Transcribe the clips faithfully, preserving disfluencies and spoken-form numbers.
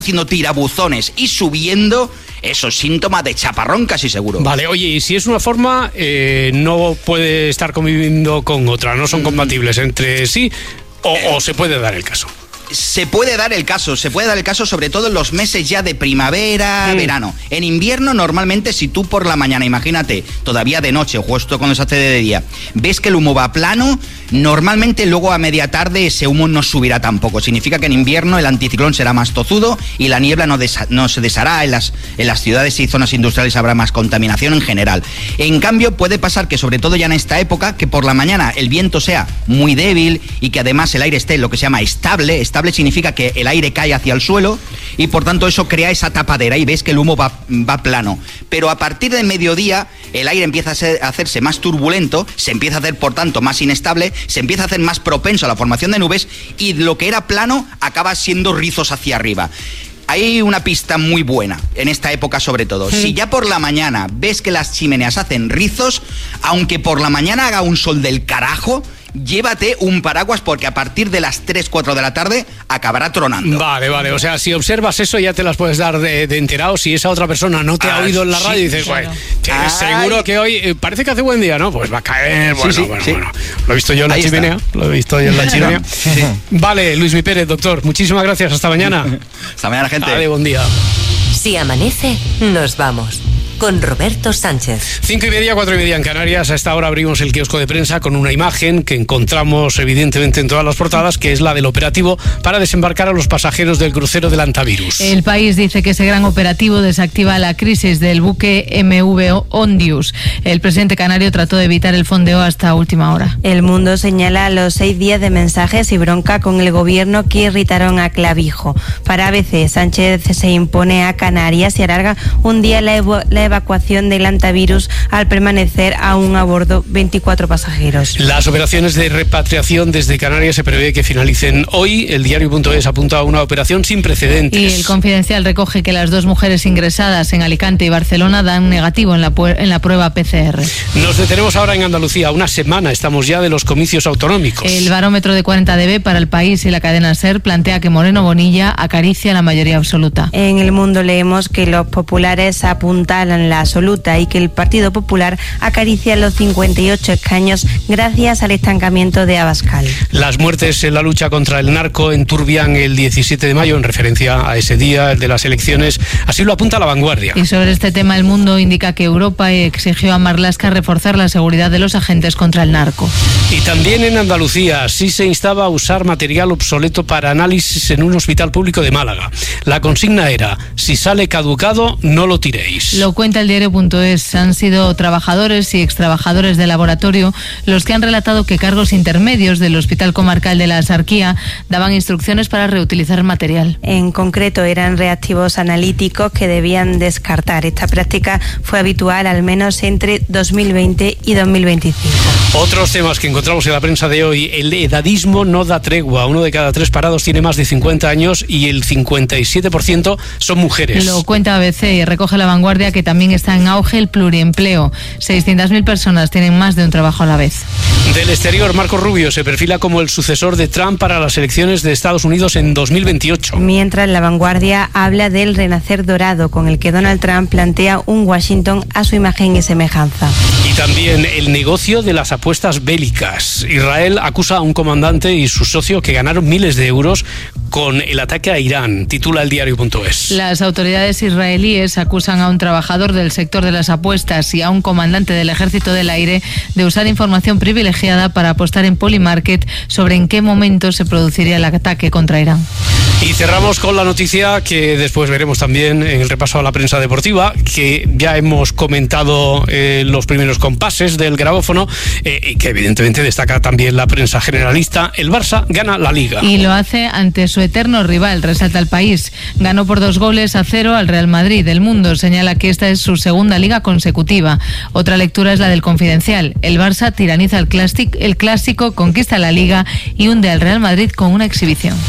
haciendo tirabuzones y subiendo, eso es síntoma de chaparrón casi seguro. Vale, oye, y si es una forma, eh, no puede estar conviviendo con otra, no son compatibles entre sí, o, o se puede dar el caso. Se puede dar el caso, se puede dar el caso sobre todo en los meses ya de primavera, mm. verano. En invierno normalmente si tú por la mañana, imagínate, todavía de noche o justo cuando se hace de día, ves que el humo va plano, normalmente luego a media tarde ese humo no subirá tampoco. Significa que en invierno el anticiclón será más tozudo y la niebla no, desa- no se deshará, en las, en las ciudades y zonas industriales habrá más contaminación en general. En cambio puede pasar que sobre todo ya en esta época, que por la mañana el viento sea muy débil y que además el aire esté lo que se llama estable, estable significa que el aire cae hacia el suelo y por tanto eso crea esa tapadera y ves que el humo va, va plano. Pero a partir del mediodía el aire empieza a, ser, a hacerse más turbulento, se empieza a hacer por tanto más inestable, se empieza a hacer más propenso a la formación de nubes y lo que era plano acaba siendo rizos hacia arriba. Hay una pista muy buena, en esta época sobre todo. Sí. Si ya por la mañana ves que las chimeneas hacen rizos, aunque por la mañana haga un sol del carajo, llévate un paraguas porque a partir de las tres, cuatro de la tarde acabará tronando. Vale, vale, o sea, si observas eso ya te las puedes dar de, de enterado. Si esa otra persona no te ah, ha oído en la radio sí, y dices, claro. Bueno, seguro que hoy eh, parece que hace buen día, ¿no? Pues va a caer, bueno, sí, sí, bueno, sí. bueno. Lo he visto yo en la Ahí chimenea, está. lo he visto yo en la chimenea. Sí. Vale, Luis Mi Pérez, doctor, muchísimas gracias, hasta mañana. Hasta mañana, gente. Vale, buen día. Si amanece, nos vamos. Con Roberto Sánchez. Cinco y media, cuatro y media en Canarias. A esta hora abrimos el kiosco de prensa con una imagen que encontramos evidentemente en todas las portadas, que es la del operativo para desembarcar a los pasajeros del crucero del Antavirus. El País dice que ese gran operativo desactiva la crisis del buque M V Ondius. El presidente canario trató de evitar el fondeo hasta última hora. El Mundo señala los seis días de mensajes y bronca con el gobierno que irritaron a Clavijo. Para A B C, Sánchez se impone a Canarias y alarga un día la, evo- la evacuación del Antavirus al permanecer aún a bordo veinticuatro pasajeros. Las operaciones de repatriación desde Canarias se prevé que finalicen hoy. El diario punto es apunta a una operación sin precedentes. Y el Confidencial recoge que las dos mujeres ingresadas en Alicante y Barcelona dan negativo en la, pu- en la prueba P C R. Nos detenemos ahora en Andalucía. Una semana estamos ya de los comicios autonómicos. El barómetro de cuarenta D B para El País y la cadena SER plantea que Moreno Bonilla acaricia la mayoría absoluta. En El Mundo leemos que los populares apuntalan la absoluta y que el Partido Popular acaricia los cincuenta y ocho escaños gracias al estancamiento de Abascal. Las muertes en la lucha contra el narco enturbian el diecisiete de mayo en referencia a ese día, el de las elecciones. Así lo apunta La Vanguardia. Y sobre este tema El Mundo indica que Europa exigió a Marlaska reforzar la seguridad de los agentes contra el narco. Y también en Andalucía sí se instaba a usar material obsoleto para análisis en un hospital público de Málaga. La consigna era, si sale caducado, no lo tiréis. Lo cuenta el diario punto es. Han sido trabajadores y extrabajadores del laboratorio los que han relatado que cargos intermedios del Hospital Comarcal de la Axarquía daban instrucciones para reutilizar material. En concreto eran reactivos analíticos que debían descartar. Esta práctica fue habitual al menos entre dos mil veinte y dos mil veinticinco. Otros temas que encontramos en la prensa de hoy. El edadismo no da tregua. Uno de cada tres parados tiene más de cincuenta años y el cincuenta y siete por ciento son mujeres. Lo cuenta A B C y recoge La Vanguardia que también está en auge el pluriempleo. seiscientas mil personas tienen más de un trabajo a la vez. Del exterior, Marco Rubio se perfila como el sucesor de Trump para las elecciones de Estados Unidos en dos mil veintiocho. Mientras La Vanguardia habla del renacer dorado con el que Donald Trump plantea un Washington a su imagen y semejanza. Y también el negocio de las apuestas bélicas. Israel acusa a un comandante y su socio que ganaron miles de euros con el ataque a Irán, titula el diario punto es. Las autoridades israelíes acusan a un trabajador del sector de las apuestas y a un comandante del Ejército del Aire de usar información privilegiada para apostar en Polymarket sobre en qué momento se produciría el ataque contra Irán. Y cerramos con la noticia que después veremos también en el repaso a la prensa deportiva, que ya hemos comentado eh, los primeros compases del grabófono eh, y que evidentemente destaca también la prensa generalista. El Barça gana la Liga. Y lo hace ante su eterno rival, resalta El País. Ganó por dos goles a cero al Real Madrid. El Mundo señala que esta es su segunda liga consecutiva. Otra lectura es la del Confidencial. El Barça tiraniza el clásico, el clásico, conquista la Liga y hunde al Real Madrid con una exhibición.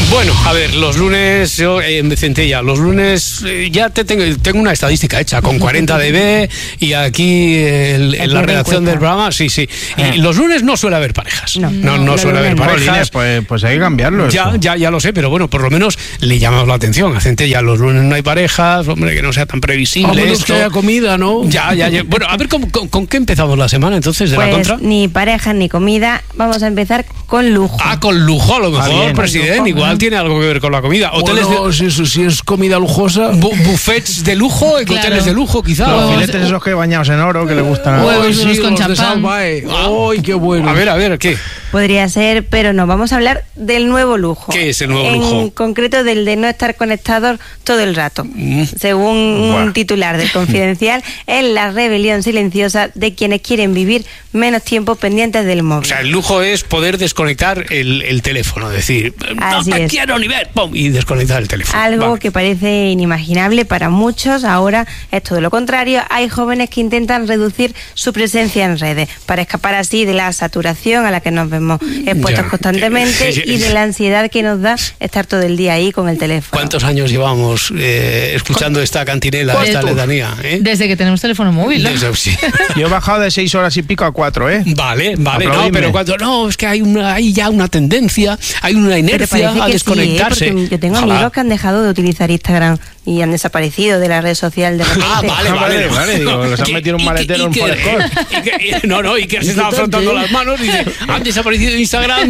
Bueno, a ver, los lunes, yo, eh, en Centella, los lunes eh, ya te tengo, tengo una estadística hecha con cuarenta decibelios y aquí el, en la redacción del programa, sí, sí. Y los lunes no suele haber parejas. No, no, no, no suele haber parejas. Pues, pues hay que cambiarlo. Ya, eso. ya, ya lo sé, pero bueno, por lo menos le llamamos la atención. A Centella, los lunes no hay parejas, hombre, que no sea tan previsible. A menos que haya comida, ¿no? Ya, ya, ya. Bueno, a ver, ¿con, con, con qué empezamos la semana entonces de pues la contra? Ni parejas ni comida. Vamos a empezar con lujo. Ah, con lujo, a lo mejor, ah, bien, presidente. lujo, Igual ¿no? tiene algo que ver con la comida. Hoteles bueno, de... si, es, si es comida lujosa. Bu buffets de lujo, claro. Hoteles de lujo, quizá. Los filetes esos que bañados en oro que le gustan. Huevos Ay, sí, con los de champán. Salvae. Ay, qué bueno. A ver, a ver, ¿qué? Podría ser, pero no. Vamos a hablar del nuevo lujo. ¿Qué es el nuevo en lujo? En concreto del de no estar conectados todo el rato. Mm. Según Buah. un titular del Confidencial, es la rebelión silenciosa de quienes quieren vivir menos tiempo pendientes del móvil. O sea, el lujo es poder desconectar el, el teléfono, es decir, Así no te es. quiero ni ver, pum, y desconectar el teléfono. Algo Vale. que parece inimaginable para muchos, ahora es todo lo contrario. Hay jóvenes que intentan reducir su presencia en redes para escapar así de la saturación a la que nos vemos expuestos Ya. constantemente Eh, y de la ansiedad que nos da estar todo el día ahí con el teléfono. ¿Cuántos años llevamos eh, escuchando esta cantinela, esta ¿Cuántos? letanía? ¿eh? Desde que tenemos teléfono móvil, ¿no? Desde- sí. Yo he bajado de seis horas y pico a cuatro, ¿eh? Vale, vale, no, Aplaudidme. pero cuando no, es que hay una, hay ya una tendencia, hay una Pero inercia parece a que sí, ¿eh? desconectarse. Porque yo tengo Ojalá. amigos que han dejado de utilizar Instagram y han desaparecido de la red social de repente. Ah, vale, Ah, vale, vale, vale, digo, los han ¿Qué- metido en un y qué- maletero y en qué- Forest Gump. y qué- y- No, no, y que se estaba frotando las manos y dice, han desaparecido de Instagram,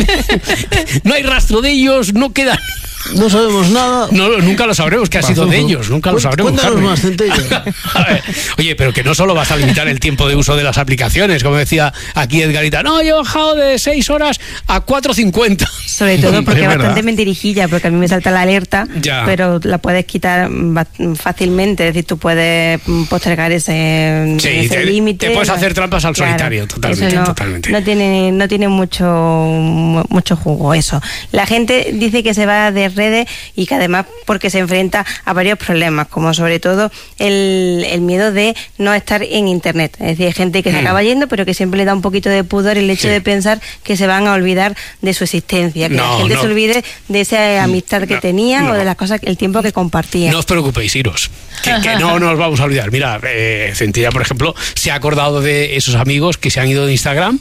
no hay rastro de ellos, no quedan... No sabemos nada. No, nunca lo sabremos que ha sido de ellos, nunca lo sabremos. Cuéntanos Carmen. más, Centella. A ver, oye, pero que no solo vas a limitar el tiempo de uso de las aplicaciones, como decía aquí Edgarita, no, yo he bajado de seis horas a cuatro cincuenta. Sobre todo porque Es es verdad. bastante mentirijilla, porque a mí me salta la alerta, Ya. pero la puedes quitar ba- fácilmente, es decir, tú puedes mm, postergar ese, Sí, ese te- límite. te puedes hacer trampas al Claro, solitario, totalmente, eso no, totalmente. No tiene, no tiene mucho, mucho jugo eso. La gente dice que se va de redes y que además porque se enfrenta a varios problemas, como sobre todo el, el miedo de no estar en internet. Es decir, hay gente que se Mm. acaba yendo, pero que siempre le da un poquito de pudor el hecho Sí. de pensar que se van a olvidar de su existencia, que No, la gente no. se olvide de esa amistad que No, tenían no. o de las cosas, el tiempo que compartían. No os preocupéis, iros, que, que no nos vamos a olvidar. Mira, eh, Centella, por ejemplo, se ha acordado de esos amigos que se han ido de Instagram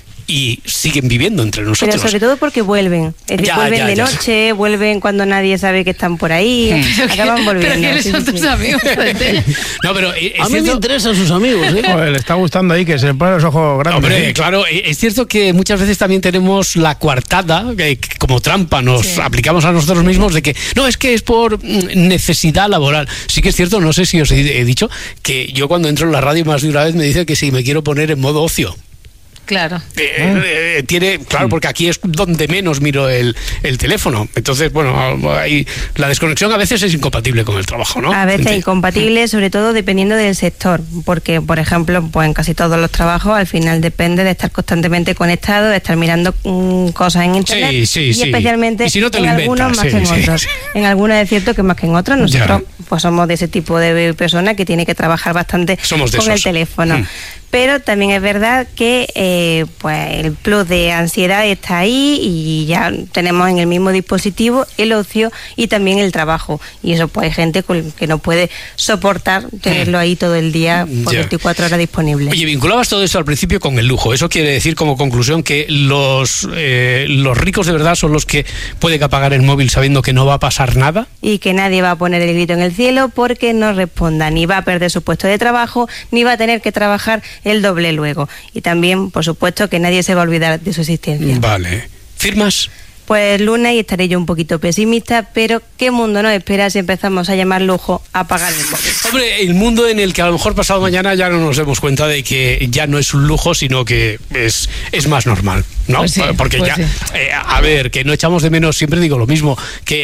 y siguen viviendo entre nosotros. Pero sobre todo porque vuelven. Es decir, Ya, vuelven ya, de ya. noche, vuelven cuando nadie sabe que están por ahí, acaban volviendo. ¿Pero quiénes Sí, son sí, tus sí. amigos? Centella? No, pero eh, es A mí me cierto... interesan sus amigos, ¿eh? Joder, le está gustando ahí que se le ponen los ojos grandes. Hombre, ¿eh? claro, eh, es cierto que muchas veces también tenemos la coartada, eh, que como trampa nos Sí. aplicamos a nosotros mismos de que no, es que es por mm, necesidad laboral. Sí que es cierto, no sé si os he, he dicho, que yo cuando entro en la radio más de una vez me dicen que si me quiero poner en modo ocio. Claro. Eh, eh, tiene, claro, porque aquí es donde menos miro el, el teléfono. Entonces, bueno, ahí, la desconexión a veces es incompatible con el trabajo, ¿no? A veces Gente. incompatible, sobre todo dependiendo del sector, porque, por ejemplo, pues en casi todos los trabajos al final depende de estar constantemente conectado, de estar mirando mm, cosas en internet Sí, sí, y sí. especialmente Y si no te en lo algunos inventas, más sí, que en sí, otros. sí. En algunos es cierto que más que en otros nosotros Ya. pues somos de ese tipo de personas que tiene que trabajar bastante Somos de con esos. el teléfono. Mm. Pero también es verdad que eh, pues el plus de ansiedad está ahí y ya tenemos en el mismo dispositivo el ocio y también el trabajo. Y eso pues hay gente con- que no puede soportar tenerlo ahí todo el día por Ya. veinticuatro horas disponible. Oye, vinculabas todo esto al principio con el lujo. Eso quiere decir como conclusión que los, eh, los ricos de verdad son los que pueden apagar el móvil sabiendo que no va a pasar nada. Y que nadie va a poner el grito en el cielo porque no responda, ni va a perder su puesto de trabajo, ni va a tener que trabajar el doble luego. Y también, por supuesto, que nadie se va a olvidar de su existencia. Vale. ¿Firmas? Pues lunes y estaré yo un poquito pesimista, pero ¿qué mundo nos espera si empezamos a llamar lujo a pagar el móvil? Hombre, el mundo en el que a lo mejor pasado mañana ya no nos demos cuenta de que ya no es un lujo, sino que es, es más normal, ¿no? Pues sí, Porque pues ya, sí. eh, a ver, que no echamos de menos, siempre digo lo mismo, que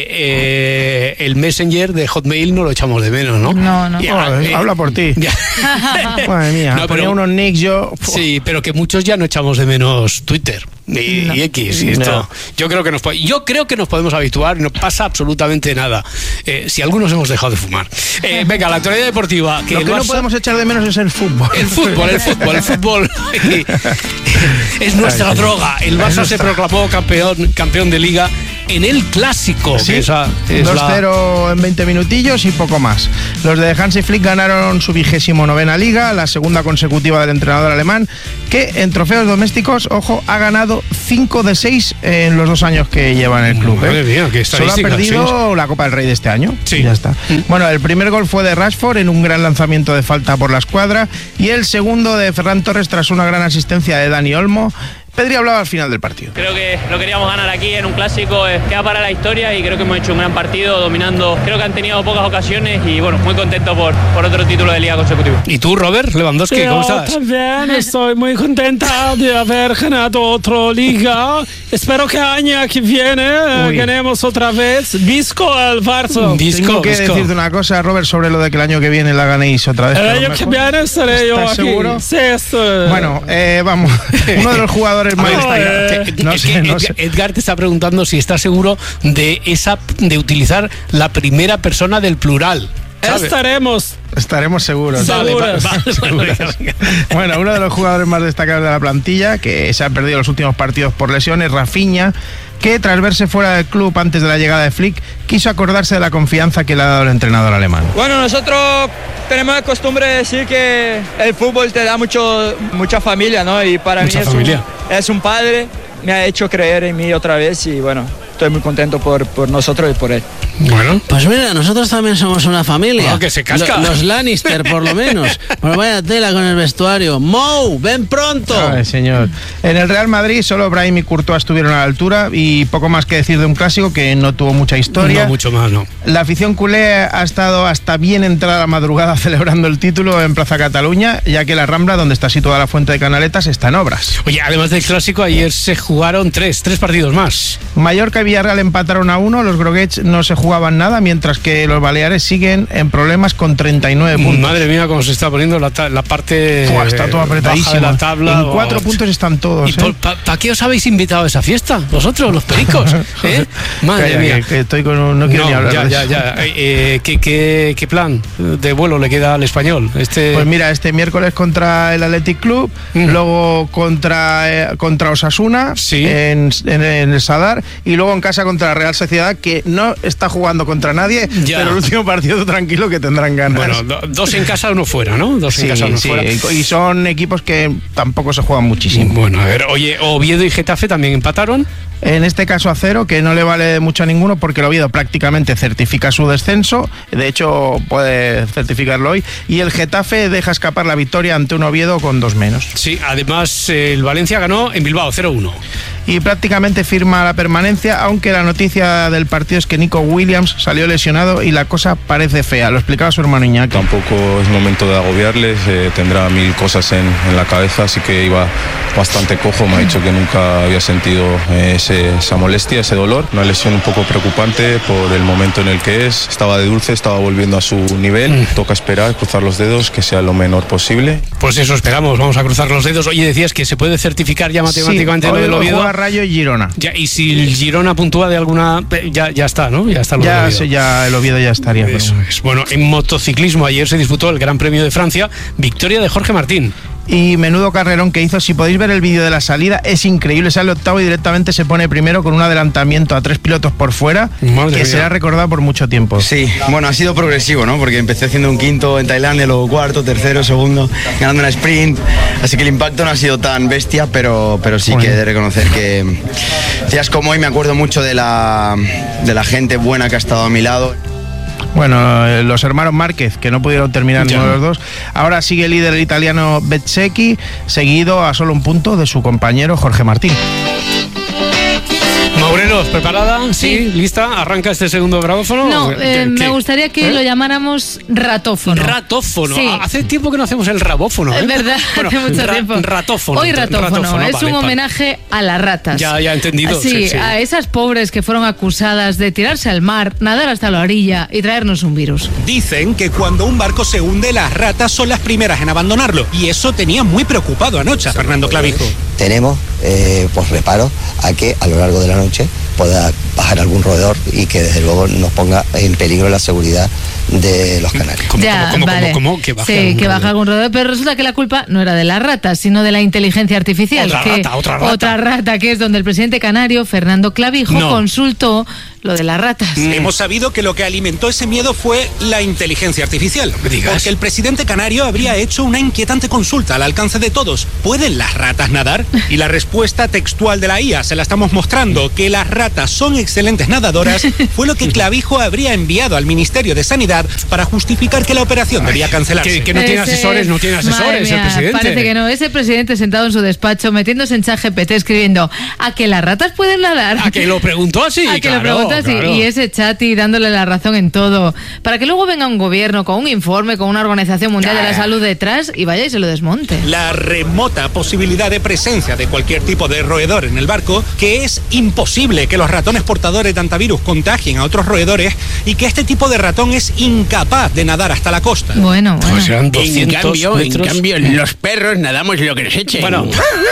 eh, el Messenger de Hotmail no lo echamos de menos, ¿no? No, no. Ya, Joder, eh, habla por ti. ya. Madre mía, No, ponía pero- unos nicks yo... Sí, pero que muchos ya no echamos de menos Twitter y, No. y X y esto. No. Yo creo que nos po- yo creo que nos podemos habituar y no pasa absolutamente nada. Eh, si algunos hemos dejado de fumar. Eh, venga, la actualidad deportiva. Que Lo el que no Barça- podemos echar de menos es el fútbol. el fútbol, el fútbol, el fútbol es nuestra droga. El Barça se proclamó campeón, campeón de Liga en el Clásico. Sí, esa es dos cero la... en veinte minutillos y poco más. Los de Hansi Flick ganaron su vigésimo novena liga, la segunda consecutiva del entrenador alemán, que en trofeos domésticos, ojo, ha ganado cinco de seis en los dos años que lleva en el club. Madre ¿eh? mía, qué Solo ha perdido sí. la Copa del Rey de este año. Sí. Ya está. Mm. Bueno, el primer gol fue de Rashford en un gran lanzamiento de falta por la escuadra y el segundo de Ferran Torres tras una gran asistencia de Dani Olmo. Pedri hablaba al final del partido. Creo que lo queríamos ganar aquí en un clásico, eh, queda para la historia y creo que hemos hecho un gran partido dominando. Creo que han tenido pocas ocasiones y bueno, muy contento por, por otro título de liga consecutivo. ¿Y tú, Robert Lewandowski, Yo cómo estás? También estoy muy contenta de haber ganado otra liga. Espero que año que viene Uy. ganemos otra vez. Visco al Barça. Visco, Tengo que Visco. decirte una cosa, Robert, sobre lo de que el año que viene la ganéis otra vez. El año que viene estaré yo aquí. ¿Seguro? Sí, estoy. Bueno, eh, vamos. Uno de los jugadores más destacados. No es sé, que no Edgar, sé. Edgar te está preguntando si estás seguro de esa de utilizar la primera persona del plural. ¿Sabes? Estaremos. Estaremos seguros. Vale, vale, seguros. Bueno, uno de los jugadores más destacados de la plantilla, que se ha perdido los últimos partidos por lesiones, Rafinha, que tras verse fuera del club antes de la llegada de Flick, quiso acordarse de la confianza que le ha dado el entrenador alemán. Bueno, nosotros tenemos la costumbre de decir que el fútbol te da mucho, mucha familia, ¿no? Y para mucha mí es familia. un, es un padre, me ha hecho creer en mí otra vez y bueno, estoy muy contento por, por nosotros y por él. Bueno, pues mira, nosotros también somos una familia. No, que se casca. Lo, los Lannister, por lo menos. Bueno, vaya tela con el vestuario. Mou, ven pronto. Ay, señor. En el Real Madrid solo Brahim y Courtois estuvieron a la altura y poco más que decir de un clásico que no tuvo mucha historia. No, mucho más, no. La afición culé ha estado hasta bien entrada la madrugada celebrando el título en Plaza Cataluña, ya que la Rambla, donde está situada la Fuente de Canaletas, está en obras. Oye, además del clásico, ayer se jugaron tres, tres partidos más. Mallorca y Villarreal empataron a uno, los groguets no se jugaban nada, mientras que los baleares siguen en problemas con treinta y nueve puntos. Madre mía, cómo se está poniendo la, la parte Fua, está todo apretadísimo de la tabla. En cuatro oh. puntos están todos. ¿Y ¿eh? ¿Para pa qué os habéis invitado a esa fiesta? Vosotros, los pericos. ¿eh? Madre Calla, mía. Que, que estoy con un, no quiero no, ni hablar ya, de ya, eso. ya. Eh, ¿qué, qué, ¿Qué plan de vuelo le queda al Español? Este... Pues mira, este miércoles contra el Athletic Club, mm. luego contra, eh, contra Osasuna, sí. en, en, en el Sadar, y luego en casa contra la Real Sociedad, que no está jugando contra nadie, ya. pero el último partido tranquilo que tendrán ganas. Bueno, do, dos en casa, uno fuera, ¿no? Dos sí, en casa, uno sí. fuera. Y son equipos que tampoco se juegan muchísimo. Bueno, a ver, oye, Oviedo y Getafe también empataron. En este caso a cero, que no le vale mucho a ninguno porque el Oviedo prácticamente certifica su descenso, de hecho puede certificarlo hoy, y el Getafe deja escapar la victoria ante un Oviedo con dos menos. Sí, además el Valencia ganó en Bilbao cero uno. Y prácticamente firma la permanencia, aunque la noticia del partido es que Nico Williams salió lesionado y la cosa parece fea. Lo explicaba su hermano Iñaki. Tampoco es momento de agobiarles, eh, tendrá mil cosas en, en la cabeza, así que iba bastante cojo. Me ha dicho que nunca había sentido eh, ese, esa molestia, ese dolor. Una lesión un poco preocupante por el momento en el que es. Estaba de dulce, estaba volviendo a su nivel. Mm. Toca esperar, cruzar los dedos, que sea lo menor posible. Pues eso esperamos, vamos a cruzar los dedos. Oye, decías que se puede certificar ya matemáticamente sí, lo del Oviedo. Rayo y Girona. Ya, y si el Girona puntúa de alguna, ya, ya está, ¿no? Ya está. Lo ya, sí, ya el Oviedo ya estaría. Eso pero... es. Bueno, en motociclismo ayer se disputó el Gran Premio de Francia, victoria de Jorge Martín. Y menudo carrerón que hizo. Si podéis ver el vídeo de la salida, es increíble. Sale octavo y directamente se pone primero con un adelantamiento a tres pilotos por fuera. Madre que mía. Será recordado por mucho tiempo. Sí, bueno, ha sido progresivo, ¿no? Porque empecé haciendo un quinto en Tailandia, luego cuarto, tercero, segundo, ganando una sprint. Así que el impacto no ha sido tan bestia, pero, pero sí bueno. que he de reconocer que días como hoy me acuerdo mucho de la, de la gente buena que ha estado a mi lado. Bueno, los hermanos Márquez, que no pudieron terminar ninguno de los dos. Ahora sigue el líder el italiano Bezzecchi, seguido a solo un punto de su compañero Jorge Martín. Maurelos, ¿preparada? Sí. ¿Sí? ¿Lista? ¿Arranca este segundo grabófono? No, eh, me gustaría que ¿Eh? lo llamáramos ratófono. Ratófono. Sí. Hace tiempo que no hacemos el rabófono. ¿eh? Es verdad, bueno, hace mucho ra tiempo. Ratófono. Hoy ratófono. ratófono es vale, un vale. homenaje a las ratas. Ya, ya he entendido. Sí, sí, sí. A esas pobres que fueron acusadas de tirarse al mar, nadar hasta la orilla y traernos un virus. Dicen que cuando un barco se hunde, las ratas son las primeras en abandonarlo. Y eso tenía muy preocupado anoche a Fernando Clavijo. Tenemos eh, pues reparo a que a lo largo de la noche pueda bajar algún roedor y que desde luego nos ponga en peligro la seguridad de los canarios. ¿Cómo, Ya, cómo, cómo, vale. cómo, cómo? Que baje sí, algún que baja roedor. algún roedor, pero resulta que la culpa no era de las ratas, sino de la inteligencia artificial. Otra que, rata, otra rata. Otra rata, que es donde el presidente canario, Fernando Clavijo, No. consultó lo de las ratas. Hemos sabido que lo que alimentó ese miedo fue la inteligencia artificial. me digas. Porque el presidente canario habría hecho una inquietante consulta al alcance de todos. ¿Pueden las ratas nadar? Y la respuesta textual de la I A, se la estamos mostrando, que las ratas son excelentes nadadoras, fue lo que Clavijo habría enviado al Ministerio de Sanidad para justificar que la operación debía cancelarse. Que, que no tiene Ese- asesores, no tiene Madre asesores el mía, presidente. Parece que no. Ese presidente sentado en su despacho, metiéndose en ChatGPT, escribiendo ¿a que las ratas pueden nadar? A que lo preguntó así, A que claro, lo preguntó así. claro. Y ese Chati dándole la razón en todo. Para que luego venga un gobierno con un informe, con una Organización Mundial de la Salud detrás y vaya y se lo desmonte. La remota posibilidad de presencia de cualquier tipo de roedor en el barco, que es imposible que los ratones portadores de antivirus contagien a otros roedores y que este tipo de ratón es incapaz de nadar hasta la costa. Bueno, bueno. Pues eran En doscientos cambio, en metros. cambio, los perros nadamos lo que nos echen. Bueno.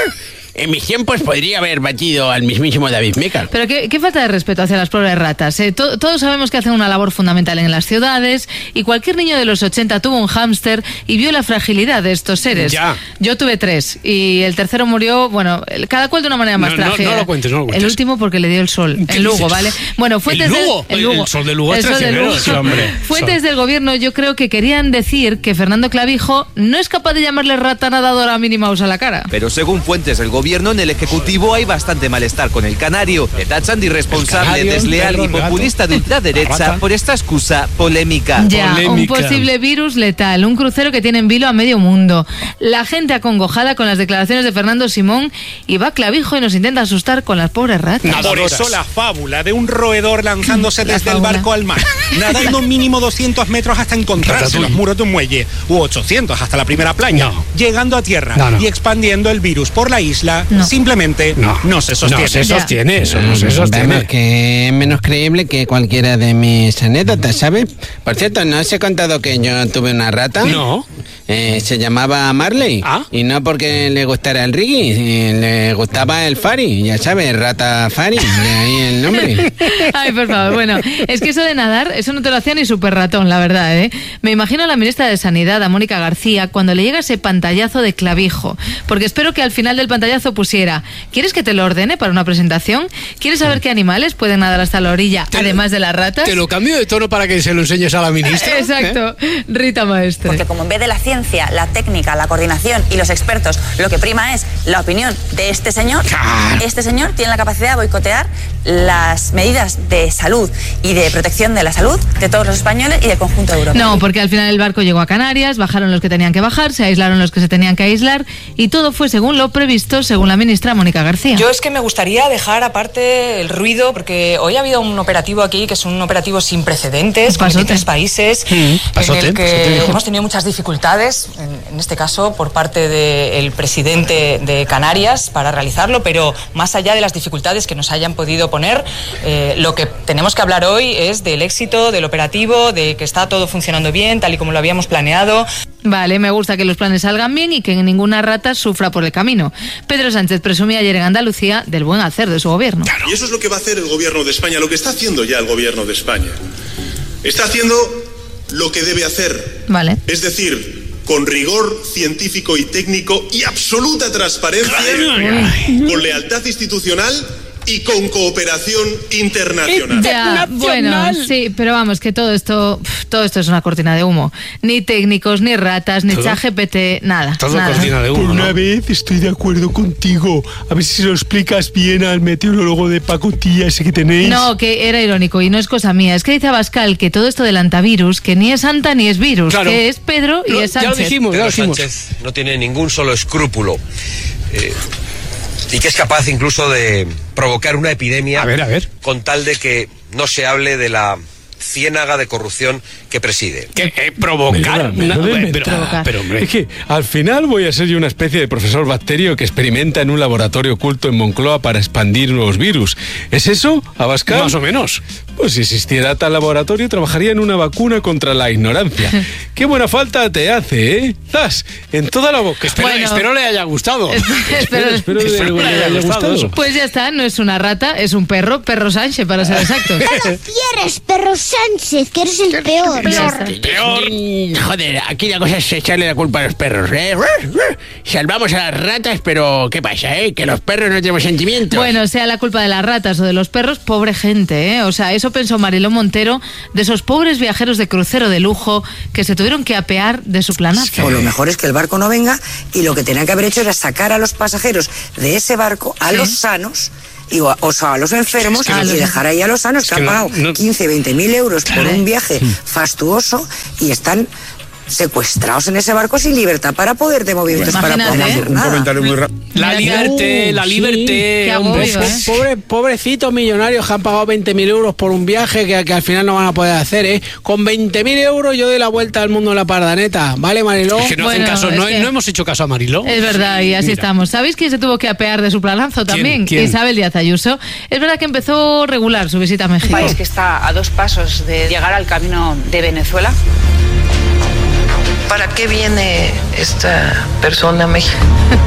En mis tiempos podría haber batido al mismísimo David Meca. Pero qué, qué falta de respeto hacia las pobres ratas. ¿eh? To- todos sabemos que hacen una labor fundamental en las ciudades y cualquier niño de los ochenta tuvo un hámster y vio la fragilidad de estos seres. Ya. Yo tuve tres y el tercero murió, bueno, el- cada cual de una manera más No, no, trágica. no lo cuentes, no lo cuentes. El último porque le dio el sol, ¿Qué en Lugo, dices? ¿vale? Bueno, fuentes ¿El del- Lugo? el El Lugo. sol de Lugo es El sol de traicionero, Lugo. sí, hombre. Fuentes Sol. del gobierno yo creo que querían decir que Fernando Clavijo no es capaz de llamarle rata nadadora a Minnie Mouse a la cara. Pero según fuentes del gobierno, en el Ejecutivo hay bastante malestar con el canario. Le tachan de irresponsable, canario, desleal perro, y el gato, populista de la ultraderecha rata. por esta excusa polémica. Ya, un Polémica. posible virus letal, un crucero que tiene en vilo a medio mundo. La gente acongojada con las declaraciones de Fernando Simón y va Clavijo y nos intenta asustar con las pobres ratas. Por Nadadoras. eso la fábula de un roedor lanzándose La desde el fábula. barco al mar, nadando mínimo doscientos metros hasta encontrarse en Ratatouille. los muros de un muelle, u ochocientos hasta la primera playa, No. llegando a tierra No, no. y expandiendo el virus por la isla, No. simplemente no, No, se sostiene. No se Ya. sostiene, eso no se sostiene. Vamos, que es menos creíble que cualquiera de mis anécdotas, ¿sabes? Por cierto, ¿no os he contado que yo tuve una rata? No. Eh, se llamaba Marley. Ah. Y no porque le gustara el reggae, eh, le gustaba el Fari, ya sabes, rata Fari, de ahí el nombre. Ay, por favor, bueno, es que eso de nadar, eso no te lo hacía ni super ratón, la verdad, ¿eh? Me imagino a la ministra de Sanidad, a Mónica García, cuando le llega ese pantallazo de Clavijo, porque espero que al final del pantallazo pusiera, ¿quieres que te lo ordene para una presentación? ¿Quieres saber qué animales pueden nadar hasta la orilla, Te- además de las ratas? Te lo cambio de tono para que se lo enseñes a la ministra. Exacto, Rita Maestre. Porque como en vez de la ciencia, la técnica, la coordinación y los expertos, lo que prima es la opinión de este señor, este señor tiene la capacidad de boicotear las medidas de salud y de protección de la salud de todos los españoles y del conjunto de Europa. No, porque al final el barco llegó a Canarias, bajaron los que tenían que bajar, se aislaron los que se tenían que aislar y todo fue según lo previsto, según la ministra Mónica García. Yo es que me gustaría dejar aparte el ruido, porque hoy ha habido un operativo aquí que es un operativo sin precedentes, con veintitrés países, pasote, en el que pasote. hemos tenido muchas dificultades, en, en este caso por parte del presidente de Canarias para realizarlo, pero más allá de las dificultades que nos hayan podido poner, eh, lo que tenemos que hablar hoy es del éxito del operativo, de que está todo funcionando bien, tal y como lo habíamos planeado. Vale, me gusta que los planes salgan bien y que ninguna rata sufra por el camino. Pedro Sánchez presumía ayer en Andalucía del buen hacer de su gobierno. Y eso es lo que va a hacer el gobierno de España, lo que está haciendo ya el gobierno de España. Está haciendo lo que debe hacer. Vale. Es decir, con rigor científico y técnico y absoluta transparencia, con lealtad institucional y con cooperación internacional. Ya, bueno, sí, pero vamos, que todo esto, pf, todo esto es una cortina de humo. Ni técnicos, ni ratas, ni ¿Todo? ChatGPT, nada. Todo nada. cortina de humo, Por una vez estoy de acuerdo contigo. A ver si se lo explicas bien al meteorólogo de pacotilla ese que tenéis. No, que era irónico y no es cosa mía. Es que dice Abascal que todo esto del antivirus, que ni es Santa ni es virus, Claro. que es Pedro y es Sánchez. Pedro Sánchez no tiene ningún solo escrúpulo. Eh, y que es capaz incluso de provocar una epidemia A ver, a ver. con tal de que no se hable de la ciénaga de corrupción que preside. Que eh, provocar. Me lo una- de pero, inventar. pero, hombre. Es que al final voy a ser yo una especie de profesor bacterio que experimenta en un laboratorio oculto en Moncloa para expandir nuevos virus. ¿Es eso, Abascal? Más o menos. Pues si existiera tal laboratorio trabajaría en una vacuna contra la ignorancia. qué buena falta te hace, ¿eh? ¡Zas! En toda la boca. Espero, Bueno. espero le haya gustado. Espero, espero, espero le haya gustado. Pues ya está, no es una rata, es un perro, perro Sánchez, para ser exactos. No lo quieres, perro Sánchez, que eres el peor. Peor. Joder, aquí la cosa es echarle la culpa a los perros, ¿eh? Salvamos a las ratas, pero ¿qué pasa, eh? Que los perros no tenemos sentimientos. Bueno, sea la culpa de las ratas o de los perros, pobre gente, ¿eh? O sea, eso pensó Mariló Montero de esos pobres viajeros de crucero de lujo que se tuvieron que apear de su planazo. Pues lo mejor es que el barco no venga y lo que tenían que haber hecho era sacar a los pasajeros de ese barco, a ¿Sí? los sanos, y, o, o sea, a los enfermos, Es que no- y dejar ahí a los sanos, Es que, que han no- pagado no- quince, veinte mil euros por un viaje fastuoso y están secuestrados en ese barco sin libertad para poder de movimientos, para poder Imagínate. hacer Un nada. comentario muy rápido. La liberté, la Sí, liberté, qué hombre. agobio, ¿eh? Pobre, pobrecitos millonarios que han pagado veinte mil euros por un viaje que, que al final no van a poder hacer, ¿eh? Con veinte mil euros yo doy la vuelta al mundo en la pardaneta, ¿vale, Mariló? Es que no hacen Bueno, caso, es no, que- no hemos hecho caso a Mariló. Es verdad, y así Mira. estamos. ¿Sabéis quién se tuvo que apear de su planazo también? ¿Quién? Isabel Díaz Ayuso. Es verdad que empezó regular su visita a Un México. país que está a dos pasos de llegar al camino de Venezuela. ¿Para qué viene esta persona a México?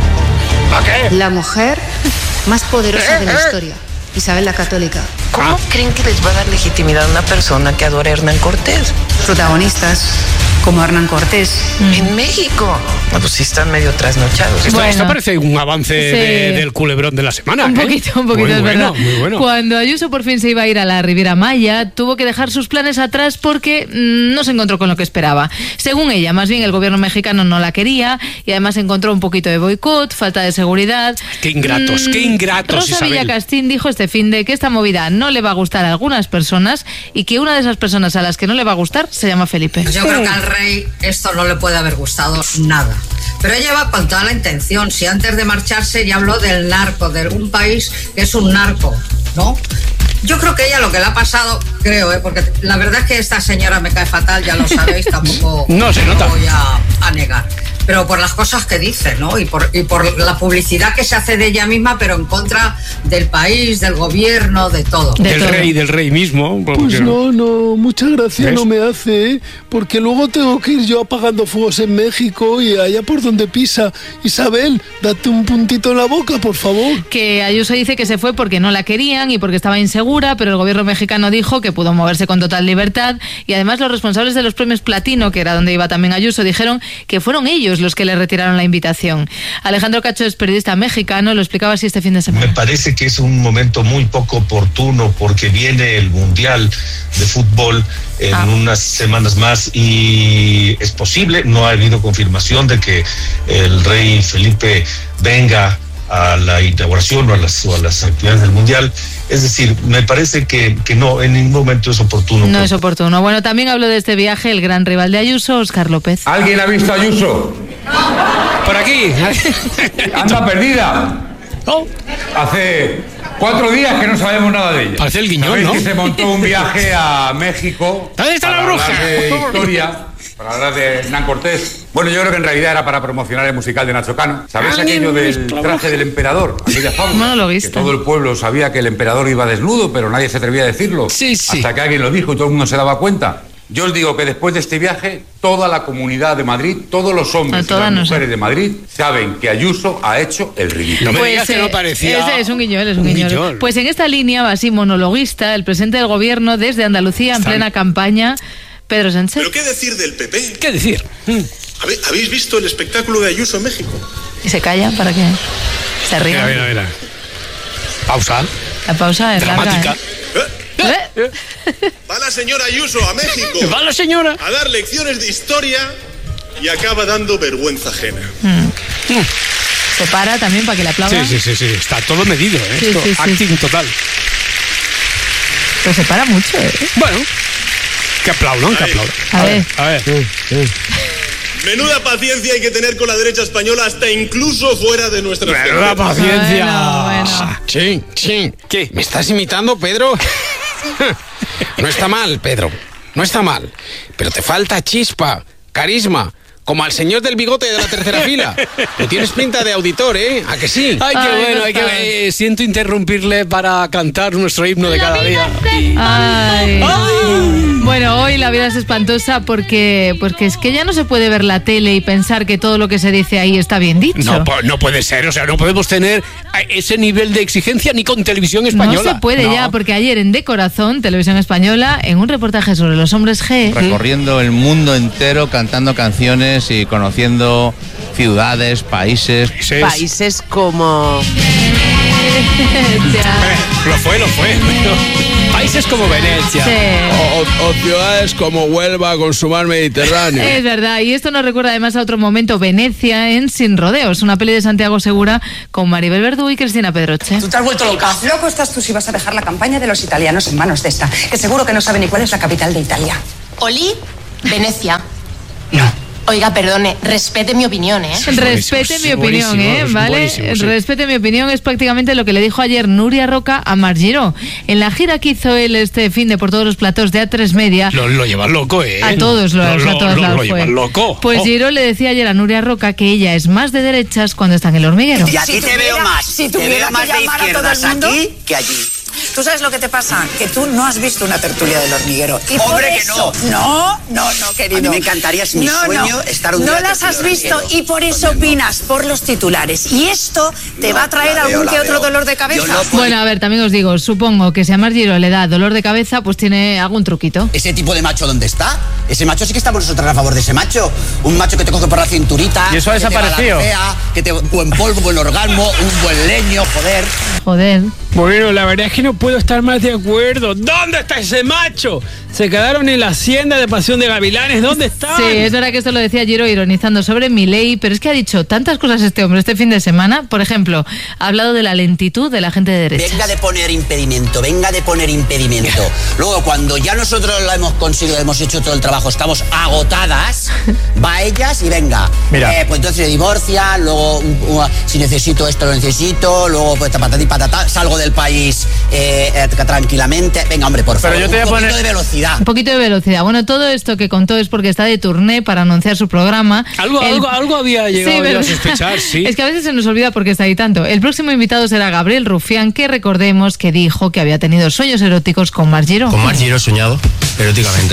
¿Para qué? La mujer más poderosa de la historia, Isabel la Católica. ¿Cómo creen que les va a dar legitimidad a una persona que adora a Hernán Cortés? Protagonistas como Hernán Cortés. En México. No, pues sí están medio trasnochados. Esto, Bueno. esto parece un avance Sí. de- del culebrón de la semana. Un ¿eh? poquito, un poquito, Muy es bueno, verdad. muy bueno. Cuando Ayuso por fin se iba a ir a la Riviera Maya, tuvo que dejar sus planes atrás porque mm, no se encontró con lo que esperaba. Según ella, más bien el gobierno mexicano no la quería y además encontró un poquito de boicot, falta de seguridad. Qué ingratos, Mm, qué ingratos, Rosa Isabel. Villacastín dijo este fin de que esta movida no le va a gustar a algunas personas y que una de esas personas a las que no le va a gustar se llama Felipe. Yo creo que al rey esto no le puede haber gustado nada. Pero ella va con toda la intención. Si antes de marcharse ya habló del narco, de un país que es un narco, ¿no? Yo creo que ella lo que le ha pasado, creo, ¿eh? Porque la verdad es que esta señora me cae fatal, ya lo sabéis, tampoco No se nota. lo voy a, a negar. Pero por las cosas que dice, ¿no? Y por, y por la publicidad que se hace de ella misma, pero en contra del país, del gobierno, de todo. Del rey, del rey mismo. Pues no, no, mucha gracia ¿Ves? no me hace, ¿eh? Porque luego tengo que ir yo apagando fuegos en México y allá por donde pisa. Isabel, date un puntito en la boca, por favor. Que Ayuso dice que se fue porque no la querían y porque estaba insegura, pero el gobierno mexicano dijo que pudo moverse con total libertad y además los responsables de los premios Platino, que era donde iba también Ayuso, dijeron que fueron ellos los que le retiraron la invitación. Alejandro Cacho es periodista mexicano, lo explicaba así este fin de semana. Me parece que es un momento muy poco oportuno porque viene el Mundial de Fútbol en Ah. unas semanas más y es posible, no ha habido confirmación de que el rey Felipe venga a la inauguración o a las, o a las actividades del Mundial. Es decir, me parece que, que no, en ningún momento es oportuno. No es oportuno. Bueno, también habló de este viaje el gran rival de Ayuso, Óscar López. ¿Alguien ha visto a Ayuso? Por aquí. Anda perdida. Hace cuatro días que no sabemos nada de ella. Parece el Guiñol, Sabéis ¿no? que se montó un viaje a México. ¿Dónde está para la bruja? hablar de historia, para hablar de Hernán Cortés. Bueno, yo creo que en realidad era para promocionar el musical de Nacho Cano. ¿Sabéis Alguien aquello del visto la traje del emperador? Aquella fábula. Monologuista. Que todo el pueblo sabía que el emperador iba desnudo, pero nadie se atrevía a decirlo. Sí, sí. Hasta que alguien lo dijo y todo el mundo se daba cuenta. Yo os digo que después de este viaje, toda la comunidad de Madrid, todos los hombres No, y toda las no sé. mujeres de Madrid saben que Ayuso ha hecho el ridículo. No me digas que no eh, parecía ese es un guiñol, es un, un guiñol. guiñol. Pues en esta línea, así monologuista, el presidente del gobierno desde Andalucía en Están- plena campaña, Pedro Sánchez. ¿Pero qué decir del P P? ¿Qué decir? ¿Habe- ¿Habéis visto el espectáculo de Ayuso en México? Y se calla para que se ría. Mira, mira, mira. Pausa. La pausa es Dramática. larga, ¿eh? Va la señora Ayuso a México. Va la señora. A dar lecciones de historia y acaba dando vergüenza ajena. Mm. Se para también para que le aplaudan. Sí, sí, sí, sí. Está todo medido, ¿eh? Sí, Esto, sí, sí. acting total. Pues se para mucho, ¿eh? Bueno, que aplaudan, que aplaudan. A ver. A ver. Menuda paciencia hay que tener con la derecha española hasta incluso fuera de nuestras Menuda fronteras. paciencia. Sí, sí. ¿Qué? ¿Me estás imitando, Pedro? No está mal, Pedro. No está mal. Pero te falta chispa, carisma. Como al señor del bigote de la tercera fila. Tú tienes pinta de auditor, ¿eh? ¿A que sí? Ay, qué Ay, bueno, no hay que sabes. eh, siento interrumpirle para cantar nuestro himno de cada día. Ay. Ay. Bueno, hoy la vida es espantosa porque, porque es que ya no se puede ver la tele y pensar que todo lo que se dice ahí está bien dicho. No, no puede ser, o sea, no podemos tener ese nivel de exigencia ni con Televisión Española. No se puede no. ya, porque ayer en De Corazón, Televisión Española, en un reportaje sobre los hombres G... Recorriendo el mundo entero, cantando canciones y conociendo ciudades, países... Países, países como... Lo fue, lo fue. Países como Venecia. Sí. O, o, o ciudades como Huelva con su mar Mediterráneo. Es verdad, y esto nos recuerda además a otro momento, Venecia en Sin Rodeos, una peli de Santiago Segura con Maribel Verdú y Cristina Pedroche. ¿Tú te has vuelto loca? Loco estás tú si vas a dejar la campaña de los italianos en manos de esta, que seguro que no sabe ni cuál es la capital de Italia. Oli, Venecia. No. Oiga, perdone, respete mi opinión, ¿eh? Respete mi opinión, ¿eh? ¿Vale? Respete mi opinión es prácticamente lo que le dijo ayer Nuria Roca a Marc Giró. En la gira que hizo él este fin de por todos los platós de A tres Media... Lo, lo llevan loco, ¿eh? A todos los lo, a todos lo, lados lo llevan loco. Pues oh. Giró le decía ayer a Nuria Roca que ella es más de derechas cuando está en El Hormiguero. Y a ti si te tuviera, veo más, si te veo más de izquierdas aquí que allí. ¿Tú sabes lo que te pasa? Que tú no has visto una tertulia del Hormiguero. Y ¡hombre, que no! No, no, no, querido. A mí me encantaría, es mi no, sueño no. estar un día. No las has visto y por eso opinas por los titulares. Y esto te no, va a traer veo, algún que otro dolor de cabeza. No bueno, a ver, también os digo, supongo que si a Marc Giró le da dolor de cabeza, pues tiene algún truquito. ¿Ese tipo de macho dónde está? Ese macho sí que estamos nosotros a favor de ese macho. Un macho que te coge por la cinturita. Y eso ha desaparecido. Que te buen polvo, buen orgasmo, un buen leño, joder. Joder. Bueno, la verdad es que no puedo estar más de acuerdo. ¿Dónde está ese macho? Se quedaron en la hacienda de Pasión de Gavilanes. ¿Dónde están? Sí, es verdad que esto lo decía Giró ironizando sobre Milei, pero es que ha dicho tantas cosas este hombre este fin de semana. Por ejemplo, ha hablado de la lentitud de la gente de derechas. Venga de poner impedimento, venga de poner impedimento. Luego, cuando ya nosotros lo hemos conseguido, hemos hecho todo el trabajo, estamos agotadas, va a ellas y venga. Mira. Eh, pues entonces se divorcia, luego uh, si necesito esto lo necesito, luego pues patatí patatá, salgo del país eh, eh, tranquilamente. Venga, hombre, por favor, pero yo te voy a un poner... poquito de velocidad. Un poquito de velocidad. Bueno, todo esto que contó es porque está de turné para anunciar su programa. Algo, el... algo, algo había llegado sí, pero... a sospechar, sí. Es que a veces se nos olvida porque está ahí tanto. El próximo invitado será Gabriel Rufián, que recordemos que dijo que había tenido sueños eróticos con Marc Giró. Con Marc Giró he soñado eróticamente.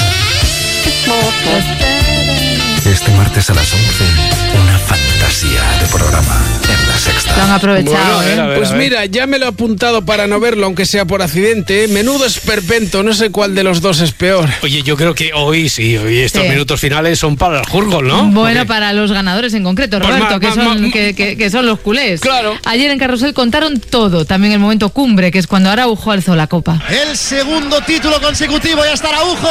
Este martes a las once, una fantasía de programa en La Sexta. Lo han aprovechado, bueno, ¿eh? a ver, a ver, pues mira, ya me lo he apuntado para no verlo, aunque sea por accidente. Menudo esperpento, no sé cuál de los dos es peor. Oye, yo creo que hoy sí, hoy estos sí. minutos finales son para el jurgo, ¿no? Bueno, okay. Para los ganadores en concreto, Roberto, pues ma, ma, que, son, ma, que, que, que son los culés. Claro. Ayer en Carrusel contaron todo, también el momento cumbre, que es cuando Araujo alzó la copa. El segundo título consecutivo, ya está Araujo.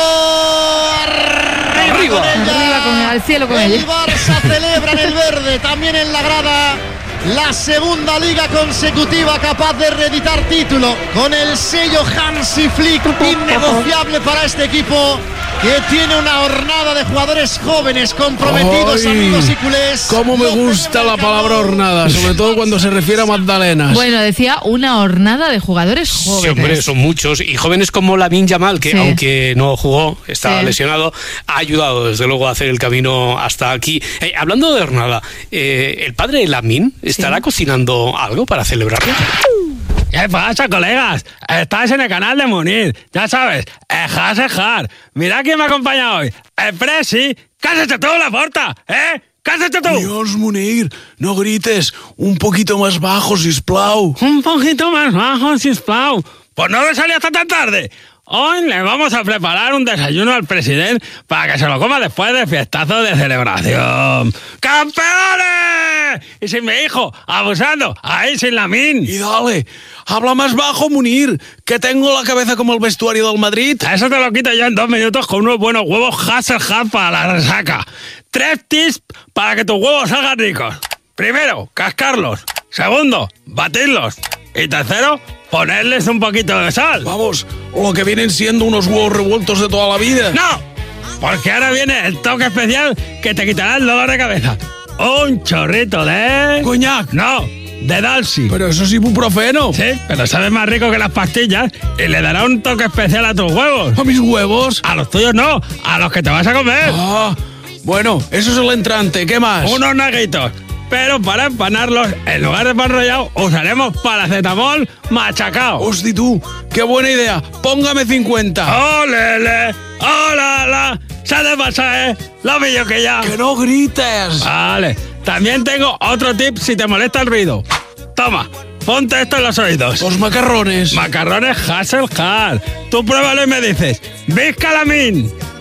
Arriba, arriba, con ella. arriba con, al cielo con el ella. El Barça celebra en el verde, también en la grada. La segunda liga consecutiva capaz de reeditar título con el sello Hansi Flick, innegociable para este equipo que tiene una hornada de jugadores jóvenes comprometidos, Ay, amigos y culés. Cómo me gusta la palabra hornada, sobre todo cuando se refiere a magdalenas. Bueno, decía una hornada de jugadores jóvenes. Sí, hombre, son muchos. Y jóvenes como Lamine Yamal, que sí. aunque no jugó, estaba sí. lesionado, ha ayudado desde luego a hacer el camino hasta aquí. Eh, hablando de hornada, eh, ¿el padre de Lamine estará sí. cocinando algo para celebrarlo? ¿Qué pasa, colegas? Estás en el canal de Munir. Ya sabes, ejas, ejar. Mira quién me acompaña hoy. El Presi. ¡Cásate tú, Laporta! ¿Eh? ¡Cásate tú! Dios, Munir, no grites. Un poquito más bajo, sisplau. Un poquito más bajo, sisplau. Pues no le salía hasta tan tarde. Hoy le vamos a preparar un desayuno al presidente para que se lo coma después de fiestazo de celebración. ¡Campeones! Y sin mi hijo, abusando, ahí sin Lamine. Y dale, habla más bajo, Munir, que tengo la cabeza como el vestuario del Madrid. Eso te lo quito yo en dos minutos con unos buenos huevos Hasselhoff para la resaca. Tres tips para que tus huevos salgan ricos. Primero, cascarlos. Segundo, batirlos. Y tercero, ponerles un poquito de sal. Vamos, lo que vienen siendo unos huevos revueltos de toda la vida. ¡No! Porque ahora viene el toque especial que te quitará el dolor de cabeza. Un chorrito de... ¿Coñac? No, de Dalsi. Pero eso es ibuprofeno. Sí, pero sabe más rico que las pastillas y le dará un toque especial a tus huevos. ¿A mis huevos? A los tuyos no, a los que te vas a comer. Ah, bueno, eso es el entrante. ¿Qué más? Unos naguitos. pero para empanarlos, en lugar de pan rallado, usaremos paracetamol machacado. Hosti tú, qué buena idea. Póngame cincuenta. ¡Olele! ¡Olala! ¡Se te pasa, eh! ¡Lo pillo que ya! ¡Que no grites! Vale. También tengo otro tip si te molesta el ruido. Toma, ponte esto en los oídos. Los macarrones. Macarrones Hasselhart. Tú pruébalo y me dices, ¡Vizcalamín!